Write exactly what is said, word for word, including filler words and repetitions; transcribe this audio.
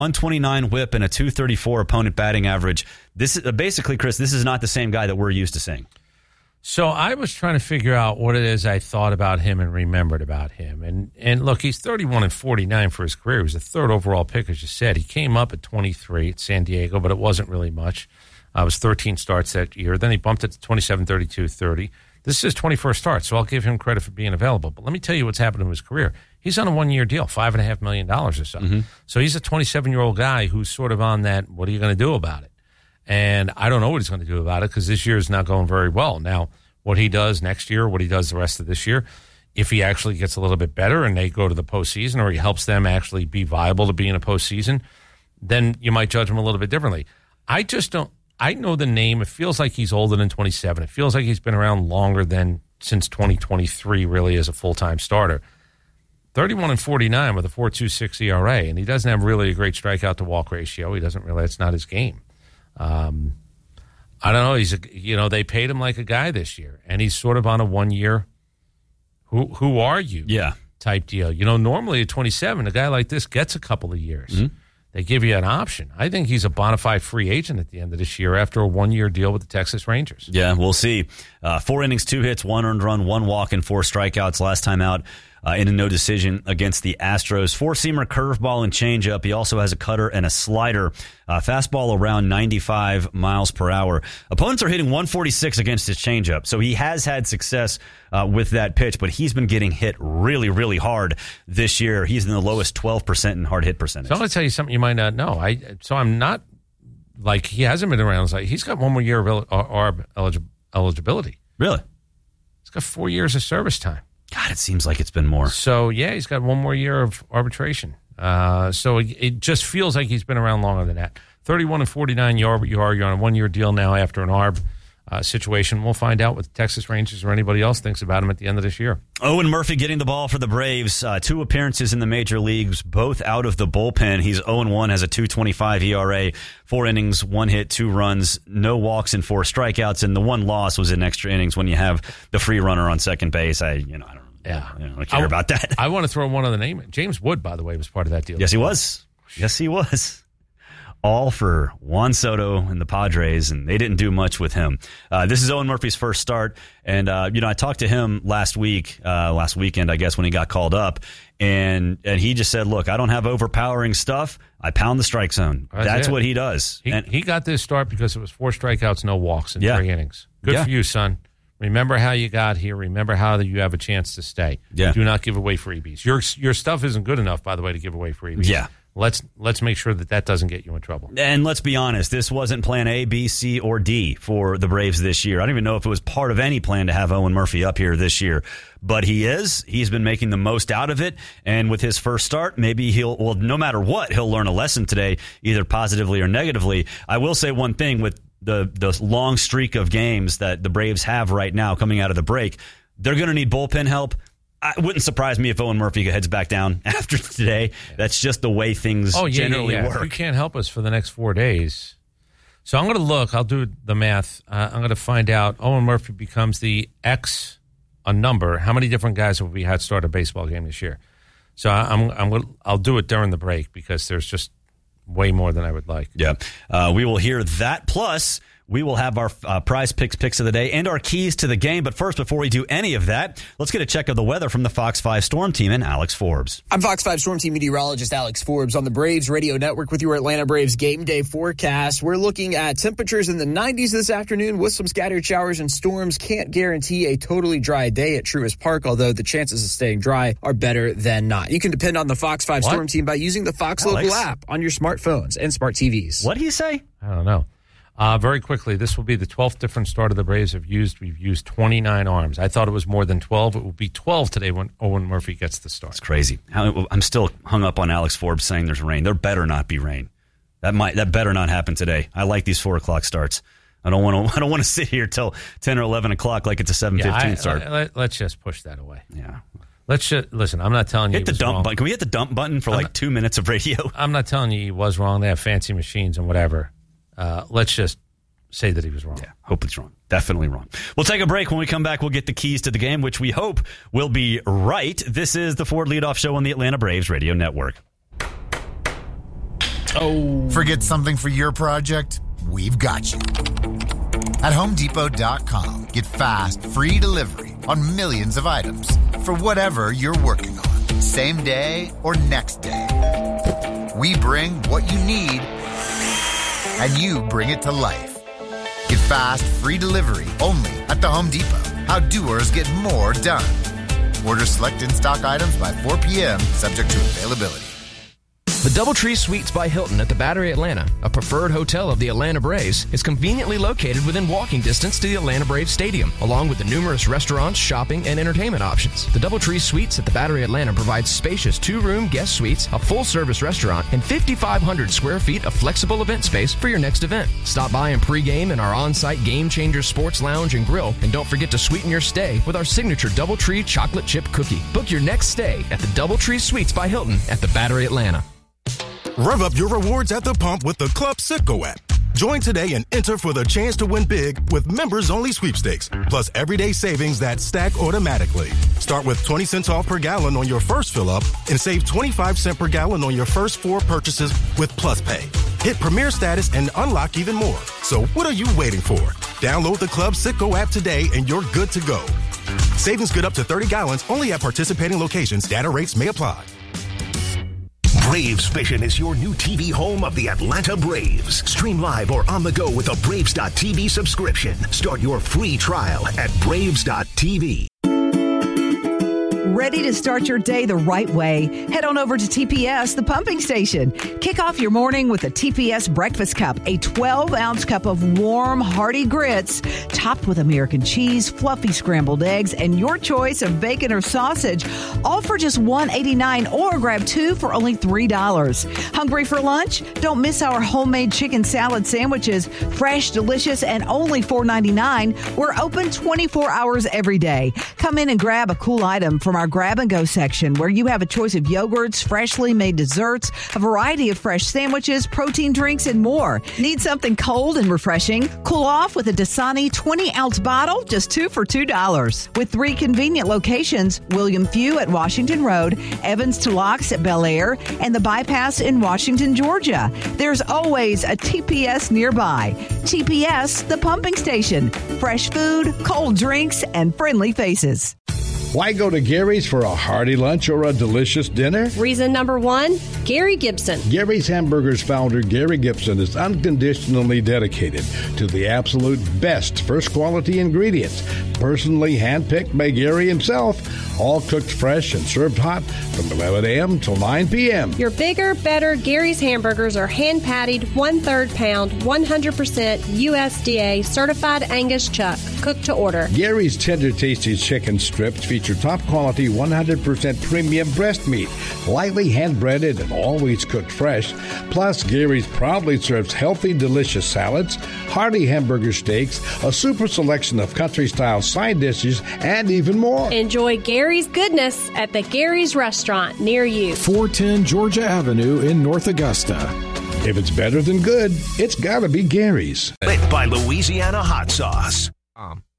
one twenty-nine whip and a two thirty-four opponent batting average. This is uh, basically, Chris, this is not the same guy that we're used to seeing. So I was trying to figure out what it is I thought about him and remembered about him. And and look, he's thirty-one and forty-nine for his career. He was the third overall pick, as you said. He came up at twenty-three at San Diego, but it wasn't really much. Uh, it was thirteen starts that year. Then he bumped it to twenty-seven, thirty-two, thirty. This is his twenty-first start, so I'll give him credit for being available. But let me tell you what's happened in his career. He's on a one-year deal, five point five million dollars or so. Mm-hmm. So he's a twenty-seven-year-old guy who's sort of on that, what are you going to do about it? And I don't know what he's going to do about it because this year is not going very well. Now, what he does next year, what he does the rest of this year, if he actually gets a little bit better and they go to the postseason or he helps them actually be viable to be in a postseason, then you might judge him a little bit differently. I just don't. I know the name. It feels like he's older than twenty-seven. It feels like he's been around longer than since twenty twenty-three, really, as a full-time starter. thirty-one and forty-nine with a four point two six E R A, and he doesn't have really a great strikeout-to-walk ratio. He doesn't really. It's not his game. Um, I don't know. He's a, you know, they paid him like a guy this year, and he's sort of on a one-year. Who who are you? Yeah. Type deal. You know, normally at twenty-seven, a guy like this gets a couple of years. Mm-hmm. They give you an option. I think he's a bona fide free agent at the end of this year after a one-year deal with the Texas Rangers. Yeah, we'll see. Uh, four innings, two hits, one earned run, one walk, and four strikeouts last time out uh, in a no decision against the Astros. Four-seamer, curveball, and changeup. He also has a cutter and a slider. Uh, fastball around ninety-five miles per hour. Opponents are hitting one forty-six against his changeup, so he has had success uh, with that pitch, but he's been getting hit really, really hard this year. He's in the lowest twelve percent in hard hit percentage. So I'm going to tell you something you might not know. I So I'm not, like, he hasn't been around. It's like, he's got one more year of el- arb eligi- eligibility. Really? He's got four years of service time. God, it seems like it's been more. So, yeah, he's got one more year of arbitration. Uh, so it, it just feels like he's been around longer than that. thirty-one and forty-nine, you are, you are. You're on a one-year deal now after an arb uh, situation. We'll find out what the Texas Rangers or anybody else thinks about him at the end of this year. Owen Murphy getting the ball for the Braves. Uh, two appearances in the major leagues, both out of the bullpen. He's oh and one, has a two twenty-five E R A, four innings, one hit, two runs, no walks, and four strikeouts. And the one loss was in extra innings when you have the free runner on second base. I, you know, I don't, yeah. you know, I don't care I, about that. I want to throw one other name. James Wood, by the way, was part of that deal. Yes, he was. Yes, he was. All for Juan Soto and the Padres, and they didn't do much with him. Uh, this is Owen Murphy's first start, and uh, you know I talked to him last week, uh, last weekend, I guess, when he got called up, and and he just said, "Look, I don't have overpowering stuff. I pound the strike zone. That's, That's what he does." He, and, he got this start because it was four strikeouts, no walks in yeah. three innings. Good yeah. for you, son. Remember how you got here. Remember how you have a chance to stay. Yeah. Do not give away freebies. Your your stuff isn't good enough, by the way, to give away freebies. Yeah. Let's let's make sure that that doesn't get you in trouble. And let's be honest, this wasn't plan A, B, C, or D for the Braves this year. I don't even know if it was part of any plan to have Owen Murphy up here this year. But he is. He's been making the most out of it. And with his first start, maybe he'll, well, no matter what, he'll learn a lesson today, either positively or negatively. I will say one thing with the, the long streak of games that the Braves have right now coming out of the break, they're going to need bullpen help. It wouldn't surprise me if Owen Murphy heads back down after today. That's just the way things oh, yeah, generally yeah, yeah. work. You can't help us for the next four days. So I'm going to look. I'll do the math. Uh, I'm going to find out. Owen Murphy becomes the X, a number. How many different guys have we had start a baseball game this year? So I'm, I'm going. I'll do it during the break because there's just way more than I would like. Yeah, uh, we will hear that. Plus, we will have our uh, prize picks picks of the day and our keys to the game. But first, before we do any of that, let's get a check of the weather from the Fox five Storm Team and Alex Forbes. I'm Fox five Storm Team meteorologist Alex Forbes on the Braves Radio Network with your Atlanta Braves game day forecast. We're looking at temperatures in the nineties this afternoon with some scattered showers and storms. Can't guarantee a totally dry day at Truist Park, although the chances of staying dry are better than not. You can depend on the Fox five what? Storm Team by using the Fox Alex? Local app on your smartphones and smart T Vs. What did he say? I don't know. Uh, very quickly, this will be the twelfth different starter the Braves have used. We've used twenty-nine arms. I thought it was more than twelve. It will be twelve today when Owen Murphy gets the start. It's crazy. I'm still hung up on Alex Forbes saying there's rain. There better not be rain. That might that better not happen today. I like these four o'clock starts. I don't want to. I don't want to sit here till ten or eleven o'clock like it's a seven fifteen yeah, start. Let, let's just push that away. Yeah. Let's just listen. I'm not telling you hit the dump wrong. button. Can we hit the dump button for I'm like not, two minutes of radio? I'm not telling you he was wrong. They have fancy machines and whatever. Uh, let's just say that he was wrong. Yeah, hope it's wrong. Definitely wrong. We'll take a break. When we come back, we'll get the keys to the game, which we hope will be right. This is the Ford Leadoff Show on the Atlanta Braves Radio Network. Oh. Forget something for your project? We've got you. At Home Depot dot com, get fast, free delivery on millions of items for whatever you're working on, same day or next day. We bring what you need, and you bring it to life. Get fast, free delivery only at the Home Depot. How doers get more done. Order select in-stock items by four p.m., subject to availability. The DoubleTree Suites by Hilton at the Battery Atlanta, a preferred hotel of the Atlanta Braves, is conveniently located within walking distance to the Atlanta Braves Stadium, along with the numerous restaurants, shopping, and entertainment options. The DoubleTree Suites at the Battery Atlanta provides spacious two-room guest suites, a full-service restaurant, and fifty-five hundred square feet of flexible event space for your next event. Stop by and pregame in our on-site Game Changer Sports Lounge and Grill, and don't forget to sweeten your stay with our signature DoubleTree chocolate chip cookie. Book your next stay at the DoubleTree Suites by Hilton at the Battery Atlanta. Rev up your rewards at the pump with the Club Citgo app. Join today and enter for the chance to win big with members-only sweepstakes, plus everyday savings that stack automatically. Start with twenty cents off per gallon on your first fill-up and save twenty-five cents per gallon on your first four purchases with Plus Pay. Hit Premier status and unlock even more. So what are you waiting for? Download the Club Citgo app today and you're good to go. Savings good up to thirty gallons only at participating locations. Data rates may apply. Braves Vision is your new T V home of the Atlanta Braves. Stream live or on the go with a Braves dot T V subscription. Start your free trial at Braves dot T V. Ready to start your day the right way? Head on over to T P S, the pumping station. Kick off your morning with a T P S breakfast cup, a twelve-ounce cup of warm, hearty grits, topped with American cheese, fluffy scrambled eggs, and your choice of bacon or sausage, all for just one dollar and eighty-nine cents, or grab two for only three dollars. Hungry for lunch? Don't miss our homemade chicken salad sandwiches, fresh, delicious, and only four dollars and ninety-nine cents. We're open twenty-four hours every day. Come in and grab a cool item from our grab-and-go section, where you have a choice of yogurts, freshly made desserts, a variety of fresh sandwiches, protein drinks, and more. Need something cold and refreshing? Cool off with a Dasani twenty-ounce bottle, just two for two dollars. With three convenient locations, William Few at Washington Road, Evans to Locks at Bel Air, and the Bypass in Washington, Georgia. There's always a T P S nearby. T P S, the pumping station. Fresh food, cold drinks, and friendly faces. Why go to Gary's for a hearty lunch or a delicious dinner? Reason number one, Gary Gibson. Gary's Hamburgers founder Gary Gibson is unconditionally dedicated to the absolute best first quality ingredients, personally handpicked by Gary himself, all cooked fresh and served hot from eleven a.m. till nine p.m. Your bigger, better Gary's hamburgers are hand patted, one-third pound, one hundred percent U S D A certified Angus chuck, cooked to order. Gary's tender, tasty chicken strips feature top quality one hundred percent premium breast meat, lightly hand-breaded and always cooked fresh. Plus, Gary's proudly serves healthy, delicious salads, hearty hamburger steaks, a super selection of country-style side dishes, and even more. Enjoy Gary's goodness at the Gary's restaurant near you. four ten Georgia Avenue in North Augusta. If it's better than good, it's gotta be Gary's. Lit by Louisiana Hot Sauce. Um.